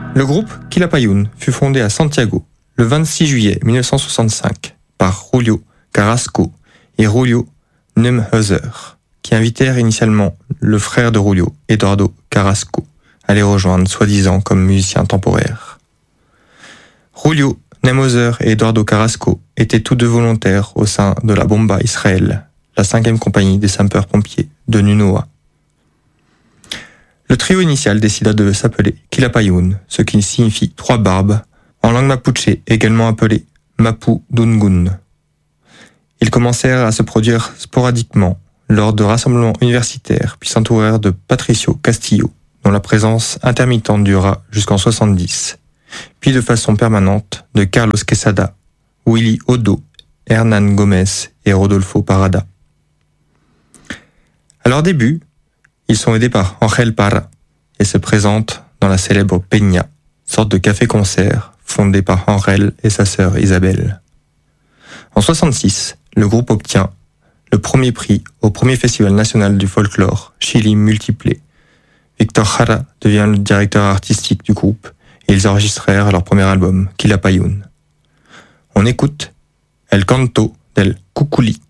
Le groupe Quilapayún fut fondé à Santiago le 26 juillet 1965 par Julio Carrasco et Julio Nemhauser, qui invitèrent initialement le frère de Julio, Eduardo Carrasco, à les rejoindre, soi-disant comme musicien temporaire. Julio Nemhauser et Eduardo Carrasco étaient tous deux volontaires au sein de la Bomba Israël, la 5e compagnie des sapeurs-pompiers de Nunoa. Le trio initial décida de s'appeler Quilapayún, ce qui signifie trois barbes, en langue mapuche également appelée Mapu Dungun. Ils commencèrent à se produire sporadiquement lors de rassemblements universitaires, puis s'entourèrent de Patricio Castillo, dont la présence intermittente dura jusqu'en 70, puis de façon permanente de Carlos Quesada, Willy Odo, Hernán Gómez et Rodolfo Parada. À leur début, ils sont aidés par Ángel Parra et se présentent dans la célèbre Peña, sorte de café-concert fondé par Ángel et sa sœur Isabelle. En 66, le groupe obtient le premier prix au premier festival national du folklore, Chili Multiplé. Victor Jara devient le directeur artistique du groupe et ils enregistrèrent leur premier album, Quilapayún. On écoute El Canto del Cuculí.